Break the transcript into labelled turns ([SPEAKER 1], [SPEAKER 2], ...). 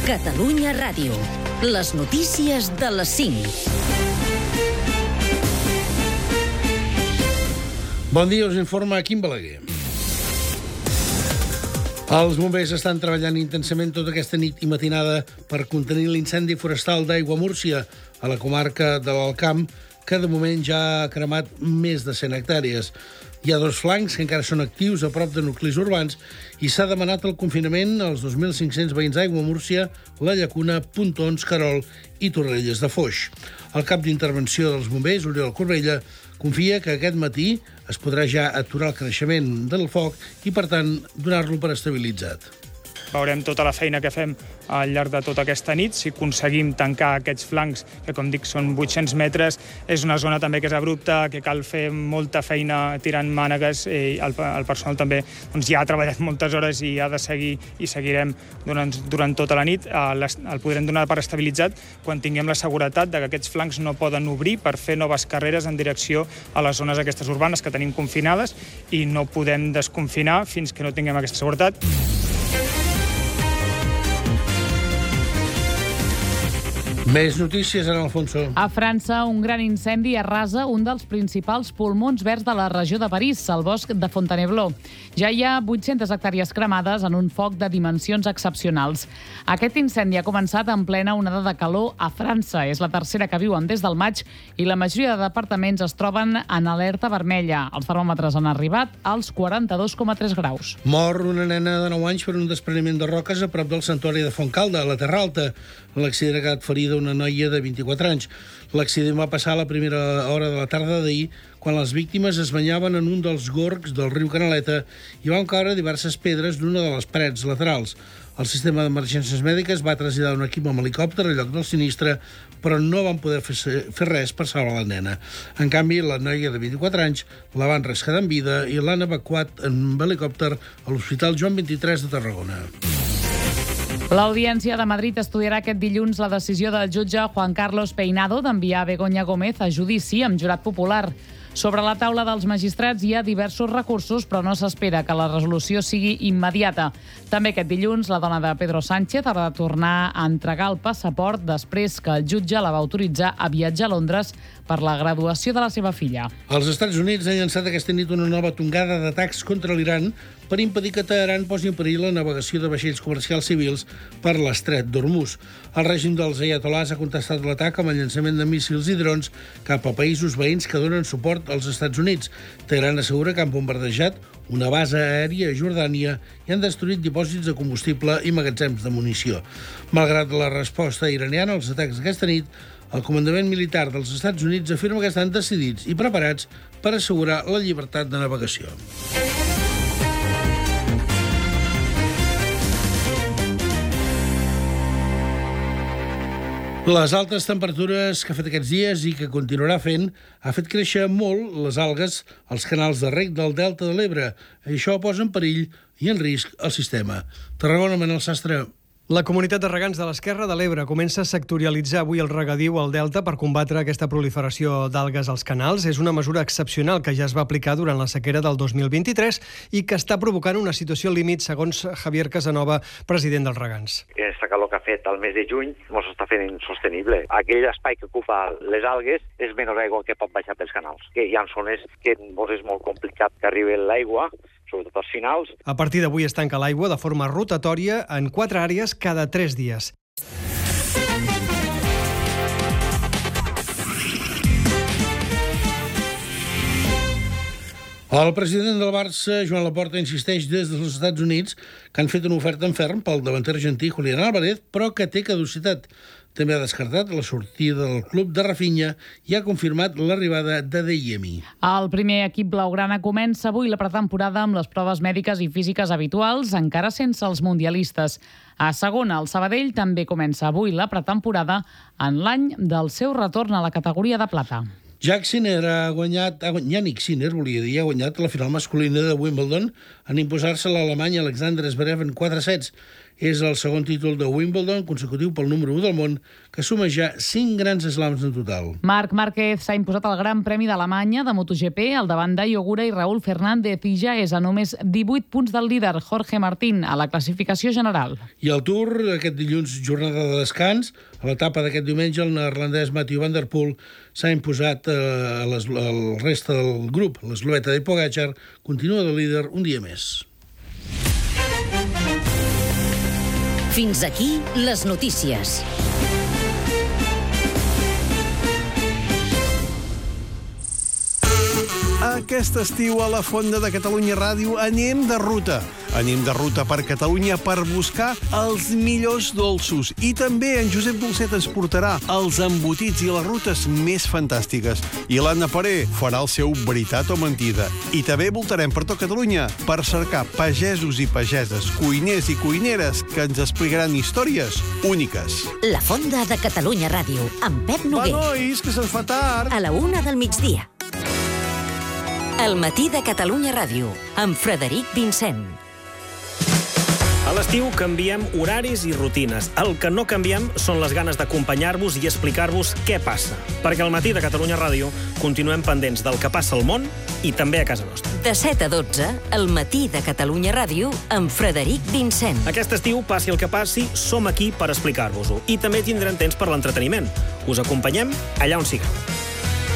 [SPEAKER 1] Catalunya Ràdio. Les notícies de les 5.
[SPEAKER 2] Bon dia, us informa Quim Balaguer. Els bombers estan treballant intensament tota aquesta nit i matinada per contenir l'incendi forestal d'Aigua Múrcia a la comarca de l'Alt Camp, que de moment ja ha cremat més de 100 hectàrees. Hi ha 2 flancs que encara són actius a prop de nuclis urbans i s'ha demanat el confinament als 2.500 veïns d'Aigua Múrcia, La Llacuna, Pontons, Querol i Torrelles de Foix. El cap d'intervenció dels bombers, Oriol Corbella, confia que aquest matí es podrà ja aturar el creixement del foc i, per tant, donar-lo per estabilitzat.
[SPEAKER 3] Veurem tota la feina que fem al llarg de tota aquesta nit. Si aconseguim tancar aquests flancs, que com dic són 800 metres, és una zona també que és abrupta, que cal fer molta feina tirant mànegues. El personal també ja ha treballat moltes hores i ha de seguir i seguirem durant tota la nit. El podrem donar per estabilitzat quan tinguem la seguretat de que aquests flancs no poden obrir per fer noves carreres en direcció a les zones aquestes urbanes que tenim confinades i no podem desconfinar fins que no tinguem aquesta seguretat.
[SPEAKER 2] Més notícies, en Alfonso.
[SPEAKER 4] A França, un gran incendi arrasa un dels principals pulmons verds de la regió de París, el bosc de Fontainebleau. Ja hi ha 800 hectàrees cremades en un foc de dimensions excepcionals. Aquest incendi ha començat en plena onada de calor a França. És la tercera que viuen des del maig i la majoria de departaments es troben en alerta vermella. Els termòmetres han arribat als 42,3 graus.
[SPEAKER 2] Mor una nena de 9 anys per un despreniment de roques a prop del santuari de Fontcalda, a la Terra Alta. L'accident ha quedat ferida una noia de 24 anys. L'accident va passar a la primera hora de la tarda d'ahir, quan les víctimes es banyaven en un dels gorgs del riu Canaleta i van caure diverses pedres d'una de les parets laterals. El sistema d'emergències mèdiques va traslladar un equip amb helicòpter al lloc del sinistre, però no van poder fer res per salvar la nena. En canvi, la noia de 24 anys la van rescatar en vida i l'han evacuat en helicòpter a l'Hospital Joan 23 de Tarragona.
[SPEAKER 4] L'Audiència de Madrid estudiarà aquest dilluns la decisió del jutge Juan Carlos Peinado d'enviar Begoña Gómez a judici amb jurat popular. Sobre la taula dels magistrats hi ha diversos recursos, però no s'espera que la resolució sigui immediata. També aquest dilluns la dona de Pedro Sánchez haurà de tornar a entregar el passaport després que el jutge la va autoritzar a viatjar a Londres per la graduació de la seva filla.
[SPEAKER 2] Els Estats Units han llançat aquesta nit una nova tongada d'atacs contra l'Iran per impedir que Teheran posi en perill la navegació de vaixells comercials civils per l'estret d'Hormuz. El règim dels ayatolás ha contestat l'atac amb el llançament de míssils i drons cap a països veïns que donen suport als Estats Units. Teheran assegura que han bombardejat una base aèria a Jordània i han destruït dipòsits de combustible i magatzems de munició. Malgrat la resposta iraniana als atacs d'aquesta nit, el comandament militar dels Estats Units afirma que estan decidits i preparats per assegurar la llibertat de navegació. Les altes temperatures que ha fet aquests dies i que continuarà fent ha fet créixer molt les algues als canals de reg del Delta de l'Ebre. Això posa en perill i en risc el sistema. Tarragona, Manel Sastre.
[SPEAKER 5] La comunitat de regants de l'Esquerra de l'Ebre comença a sectorialitzar avui el regadiu al Delta per combatre aquesta proliferació d'algues als canals. És una mesura excepcional que ja es va aplicar durant la sequera del 2023 i que està provocant una situació límit, segons Javier Casanova, president dels regants.
[SPEAKER 6] Aquesta calor que ha fet al mes de juny ens està fent insostenible. Aquell espai que ocupa les algues és menys aigua que pot baixar pels canals. Que hi ha zones que és molt complicat que arribi l'aigua, sobretot als finals.
[SPEAKER 5] A partir d'avui es tanca l'aigua de forma rotatòria en 4 àrees cada 3 dies.
[SPEAKER 2] El president del Barça, Joan Laporta, insisteix des dels Estats Units que han fet una oferta en ferm pel davanter argentí Julián Álvarez, però que té caducitat. També ha descartat la sortida del club de Rafinha i ha confirmat l'arribada de Adeyemi.
[SPEAKER 4] El primer equip blaugrana comença avui la pretemporada amb les proves mèdiques i físiques habituals, encara sense els mundialistes. A segona, el Sabadell també comença avui la pretemporada en l'any del seu retorn a la categoria de plata.
[SPEAKER 2] Yannick Sinner ha guanyat la final masculina de Wimbledon en imposar-se l'alemany Alexander Zverev en 4 sets. És el segon títol de Wimbledon, consecutiu pel número 1 del món, que suma ja 5 grans slams en total.
[SPEAKER 4] Marc Márquez s'ha imposat el Gran Premi d'Alemanya de MotoGP al davant d'Ai Ogura i Raúl Fernández i ja és a només 18 punts del líder Jorge Martín a la classificació general.
[SPEAKER 2] I el Tour, aquest dilluns, jornada de descans. A l'etapa d'aquest diumenge, el neerlandès Mathieu van der Poel s'ha imposat al resta del grup. L'eslovè Tadej Pogačar continua de líder un dia més.
[SPEAKER 1] Fins aquí les notícies.
[SPEAKER 7] Aquest estiu a la Fonda de Catalunya Ràdio anem de ruta. Anem de ruta per Catalunya per buscar els millors dolços. I també en Josep Dolcet ens portarà els embotits i les rutes més fantàstiques. I l'Anna Paré farà el seu Veritat o Mentida. I també voltarem per tot Catalunya per cercar pagesos i pageses, cuiners i cuineres que ens explicaran històries úniques.
[SPEAKER 1] La Fonda de Catalunya Ràdio, amb Pep Noguer.
[SPEAKER 7] Va, nois, que se'ns fa tard.
[SPEAKER 1] A la 1 del migdia. El matí de Catalunya Ràdio, amb Frederic Vincent.
[SPEAKER 8] A l'estiu canviem horaris i rutines. El que no canviem són les ganes d'acompanyar-vos i explicar-vos què passa. Perquè al matí de Catalunya Ràdio continuem pendents del que passa al món i també a casa nostra.
[SPEAKER 1] De 7 a 12, el matí de Catalunya Ràdio, amb Frederic Vincent.
[SPEAKER 8] Aquest estiu, passi el que passi, som aquí per explicar-vos-ho. I també tindrem temps per l'entreteniment. Us acompanyem allà on sigueu.